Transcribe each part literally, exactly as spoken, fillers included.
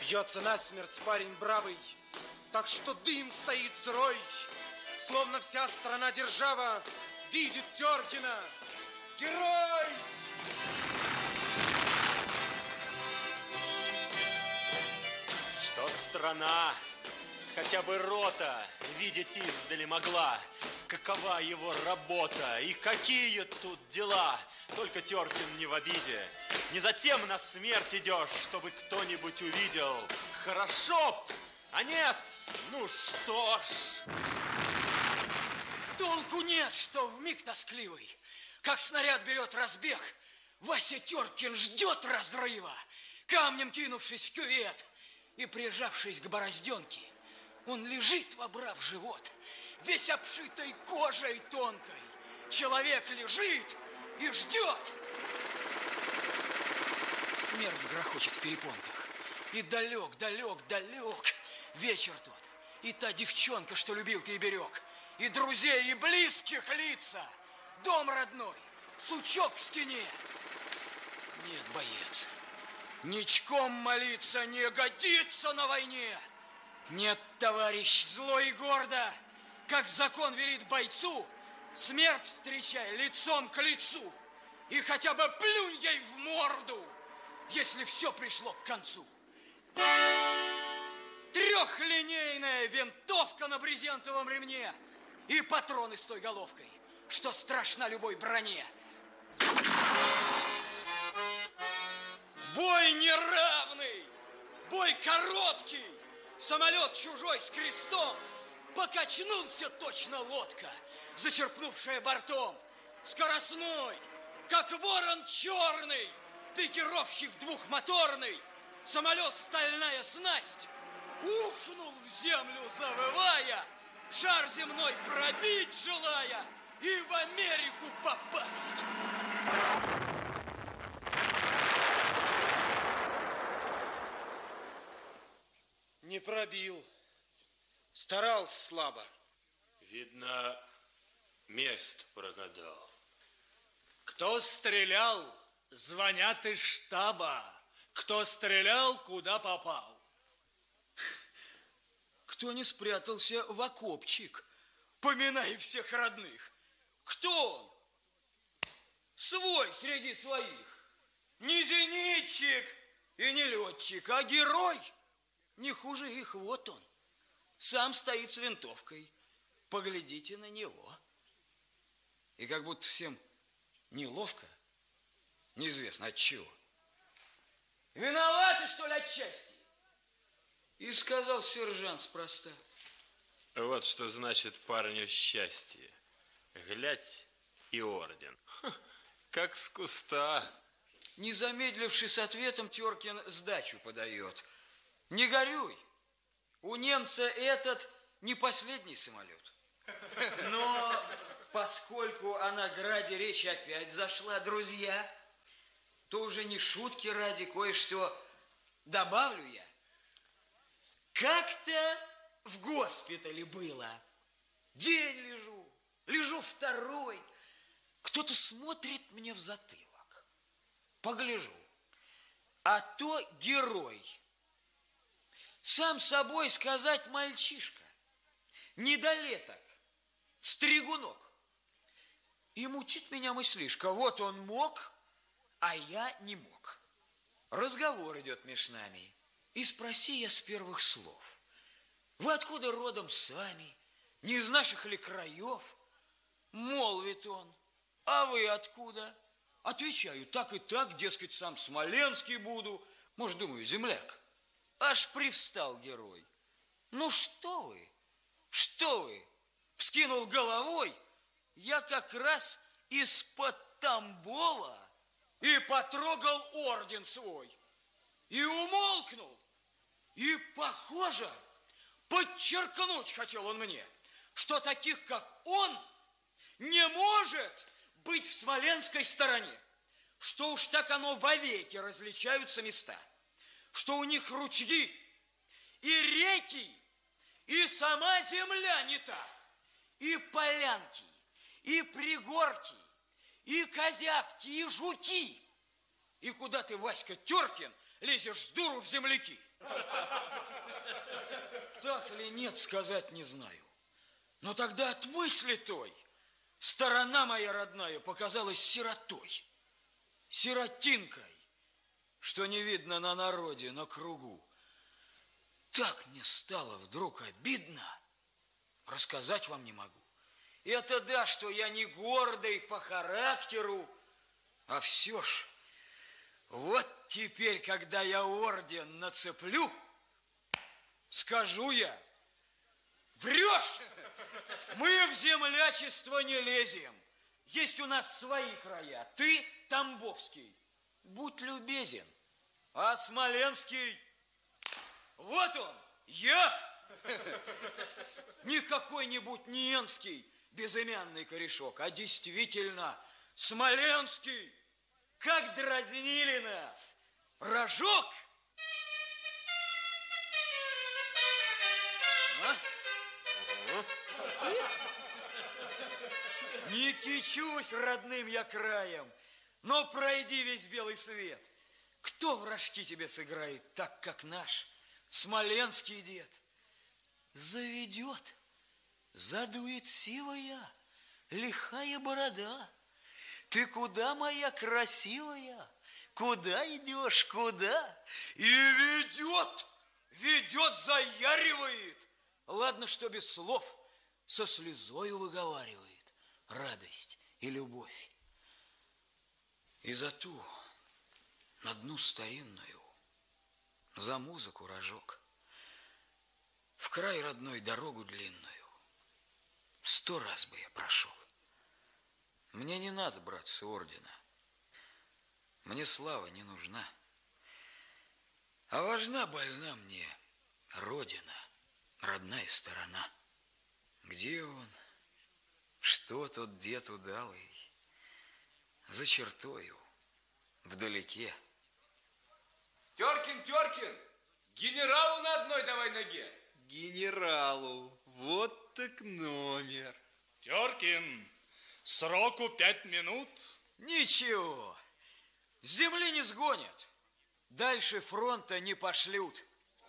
Бьется насмерть парень бравый, так что дым стоит сырой, словно вся страна-держава видит Теркина. Герой! Что страна, хотя бы рота, видеть издали могла, какова его работа и какие тут дела. Только Теркин не в обиде. Не затем на смерть идешь, чтобы кто-нибудь увидел. Хорошо б, а нет, ну что ж. Толку нет, что вмиг тоскливый, как снаряд берет разбег, Вася Теркин ждет разрыва, камнем кинувшись в кювет и прижавшись к борозденке. Он лежит, вобрав живот, весь обшитой кожей тонкой. Человек лежит и ждет. Смерть грохочет в перепонках. И далек, далек, далек вечер тот. И та девчонка, что любил ты и берег. И друзей, и близких лица. Дом родной, сучок в стене. Нет, боец, ничком молиться не годится на войне. Нет, товарищ, зло и гордо, как закон велит бойцу, смерть встречай лицом к лицу. И хотя бы плюнь ей в морду, если все пришло к концу. Трехлинейная винтовка на брезентовом ремне и патроны с той головкой, что страшна любой броне. Бой неравный, бой короткий, самолет чужой с крестом. Покачнулся точно лодка, зачерпнувшая бортом. Скоростной, как ворон черный, пикировщик двухмоторный, самолет стальная снасть, ухнул в землю, завывая, шар земной пробить желая и в Америку попасть. Не пробил. Старался слабо. Видно, мест прогадал. Кто стрелял, звонят из штаба. Кто стрелял, куда попал. Кто не спрятался в окопчик, поминай всех родных. Кто он? Свой среди своих. Не зенитчик и не летчик, а герой. Не хуже их, вот он. Сам стоит с винтовкой. Поглядите на него. И как будто всем неловко, неизвестно от чего. Виноваты, что ли, отчасти? И сказал сержант спроста. Вот что значит парню счастье. Глядь, и орден. Ха, как с куста. Не замедлившись с ответом, Теркин сдачу подает. Не горюй. У немца этот не последний самолет. Но поскольку о награде речь опять зашла, друзья, то уже не шутки ради, кое-что добавлю я. Как-то в госпитале было. День лежу, лежу второй. Кто-то смотрит мне в затылок. Погляжу. А то герой. Сам собой сказать мальчишка. Недолеток. Стригунок. И мучит меня мыслишка. Вот он мог, а я не мог. Разговор идет меж нами. И спроси я с первых слов. Вы откуда родом сами? Не из наших ли краев? Молвит он. А вы откуда? Отвечаю, так и так, дескать, сам Смоленский буду. Может, думаю, земляк. Аж привстал герой. Ну что вы? Что вы? Вскинул головой. Я как раз из-под Тамбова и потрогал орден свой. И умолкнул. И, похоже, подчеркнуть хотел он мне, что таких, как он, не может быть в смоленской стороне, что уж так оно вовеки различаются места, что у них ручьи и реки, и сама земля не та, и полянки, и пригорки, и козявки, и жуки. И куда ты, Васька Теркин, лезешь с дуру в земляки. Так ли нет, сказать не знаю. Но тогда от мысли той сторона моя родная показалась сиротой, сиротинкой, что не видно на народе, на кругу. Так мне стало вдруг обидно, рассказать вам не могу. Это да, что я не гордый по характеру, а все ж, вот теперь, когда я орден нацеплю, скажу я: врешь! Мы в землячество не лезем. Есть у нас свои края. Ты Тамбовский, будь любезен. А Смоленский, вот он, я. Не какой-нибудь Ниенский безымянный корешок, а действительно Смоленский. Как дразнили нас. Рожок. А? Не кичусь родным я краем, но пройди весь белый свет. Кто в рожки тебе сыграет так, как наш смоленский дед? Заведет, задует сивая, лихая борода. Ты куда, моя красивая? Куда идешь, куда? И ведет, ведет, заяривает. Ладно, что без слов, со слезою выговаривает радость и любовь. И за ту, на дну старинную, за музыку рожок, в край родной дорогу длинную сто раз бы я прошел. Мне не надо, братцы, ордена, мне слава не нужна, а важна, больна мне родина, родная сторона. Где он? Что тот дед удалый? За чертою, вдалеке. Теркин, Теркин, генералу на одной давай ноге. Генералу, вот так номер. Теркин, сроку пять минут. Ничего, с земли не сгонят, дальше фронта не пошлют.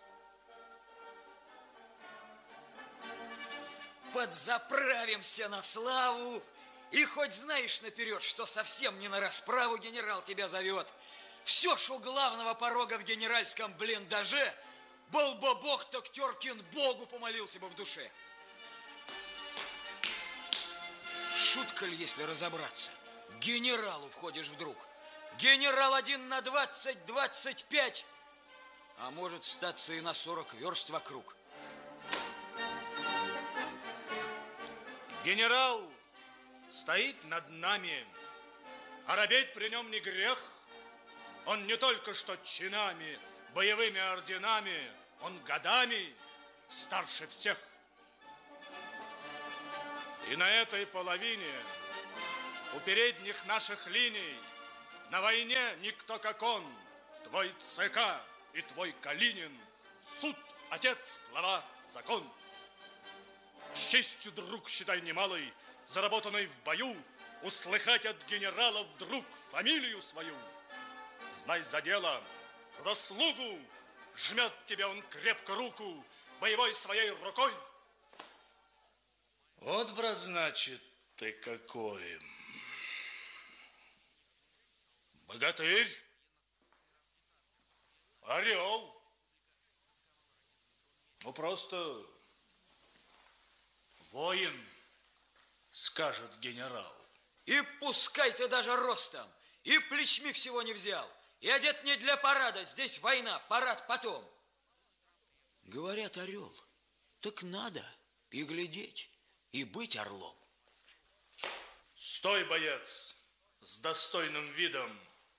Подзаправимся на славу, и хоть знаешь наперед, что совсем не на расправу генерал тебя зовет. Все ж у главного порога в генеральском блиндаже был бы бог, так Теркин Богу помолился бы в душе. Шутка ли, если разобраться? К генералу входишь вдруг. Генерал один на двадцать, двадцать пять, а может статься и на сорок верст вокруг. Генерал стоит над нами, а робеть при нем не грех. Он не только что чинами, боевыми орденами, он годами старше всех. И на этой половине, у передних наших линий, на войне никто как он, твой ЦК и твой Калинин, суд, отец, глава, закон. С честью, друг, считай немалой, заработанной в бою, услыхать от генерала вдруг фамилию свою. Знай за дело, заслугу, жмет тебе он крепко руку, боевой своей рукой. Вот, брат, значит, ты какой. Богатырь, орел. Ну, просто воин, скажет генерал. И пускай ты даже ростом, и плечми всего не взял, и одет не для парада, здесь война, парад потом. Говорят, орел, так надо и глядеть, и быть орлом. Стой, боец, с достойным видом.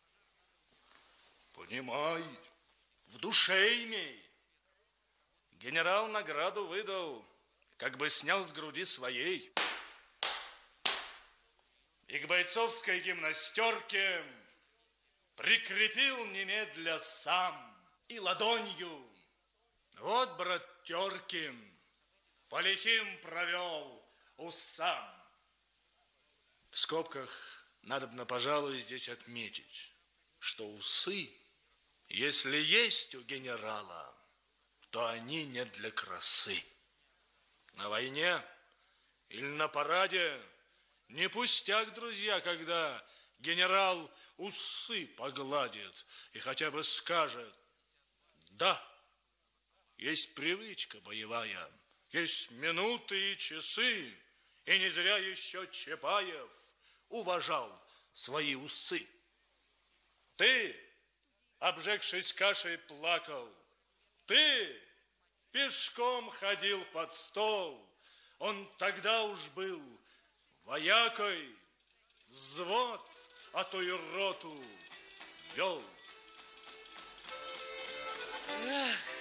Понимай, в душе имей. Генерал награду выдал, как бы снял с груди своей. И к бойцовской гимнастерке прикрепил немедля сам и ладонью. Вот, брат Теркин, по лихим провел усам. В скобках надобно, пожалуй, здесь отметить, что усы Если есть у генерала, то они не для красы. На войне или на параде не пустяк, друзья, когда генерал усы погладит и хотя бы скажет: да, есть привычка боевая, есть минуты и часы, и не зря еще Чапаев уважал свои усы. Ты, обжегшись кашей, плакал. Ты пешком ходил под стол. Он тогда уж был воякой, взвод, а то и роту вел. Эх,